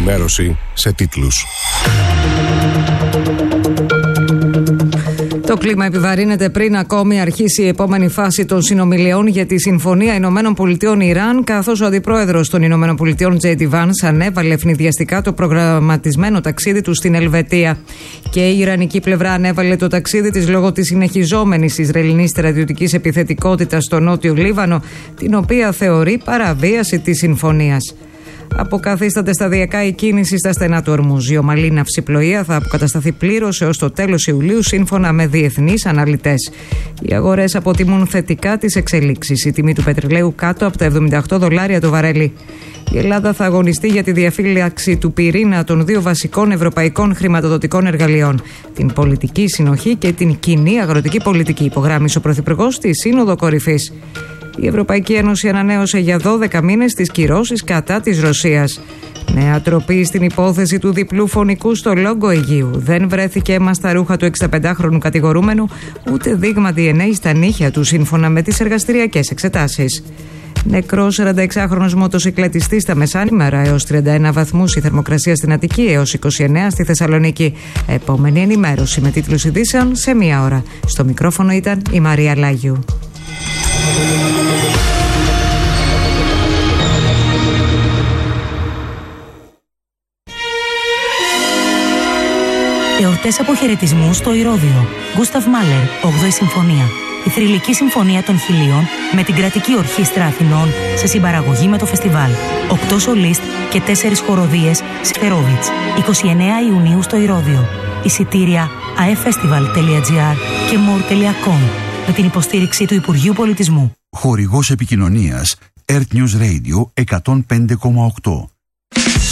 ενημέρωση σε τίτλους. Το κλίμα επιβαρύνεται πριν ακόμη αρχίσει η επόμενη φάση των συνομιλιών για τη Συμφωνία Ηνωμένων Πολιτειών-Ιράν, καθώς ο αντιπρόεδρος των Ηνωμένων Πολιτειών, J.D. Vance, ανέβαλε ευνηδιαστικά το προγραμματισμένο ταξίδι του στην Ελβετία. Και η Ιρανική πλευρά ανέβαλε το ταξίδι της λόγω της συνεχιζόμενης Ισραηλινής στρατιωτικής επιθετικότητας στο νότιο Λίβανο, την οποία θεωρεί παραβίαση της συμφωνίας. Αποκαθίσταται σταδιακά η κίνηση στα στενά του Ορμούζ. Η ομαλή ναυσιπλοεία θα αποκατασταθεί πλήρως έως το τέλος Ιουλίου, σύμφωνα με διεθνείς αναλυτές. Οι αγορές αποτιμούν θετικά τις εξελίξεις. Η τιμή του πετρελαίου κάτω από τα $78 το βαρέλι. Η Ελλάδα θα αγωνιστεί για τη διαφύλαξη του πυρήνα των δύο βασικών ευρωπαϊκών χρηματοδοτικών εργαλείων, την πολιτική συνοχή και την κοινή αγροτική πολιτική, υπογράμμισε ο Πρωθυπουργός στη Σύνοδο Κορυφής. Η Ευρωπαϊκή Ένωση ανανέωσε για 12 μήνες τις κυρώσεις κατά της Ρωσίας. Νέα τροπή στην υπόθεση του διπλού φωνικού στο Λόγκο Αιγείου. Δεν βρέθηκε αίμα στα ρούχα του 65χρονου κατηγορούμενου, ούτε δείγμα DNA στα νύχια του, σύμφωνα με τις εργαστηριακές εξετάσεις. Νεκρός 46χρονος μοτοσυκλετιστής στα μεσάνυχτα, έως 31 βαθμούς η θερμοκρασία στην Αττική, έως 29 στη Θεσσαλονίκη. Επόμενη ενημέρωση με τίτλους ειδήσεων σε 1 ώρα. Στο μικρόφωνο ήταν η Μαρία Λάγιου. Εορτές αποχαιρετισμού στο Ηρώδειο. Γκούσταβ Μάλερ, 8η Συμφωνία. Η θρυλική συμφωνία των Χιλίων με την Κρατική Ορχήστρα Αθηνών σε συμπαραγωγή με το φεστιβάλ. 8 σολίστ και 4 χοροδίες Σφερόβιτς. 29 Ιουνίου στο Ηρώδειο. Εισιτήρια aeffestival.gr και more.com με την υποστήριξη του Υπουργείου Πολιτισμού. Χορηγός επικοινωνίας Earth News Radio 105,8.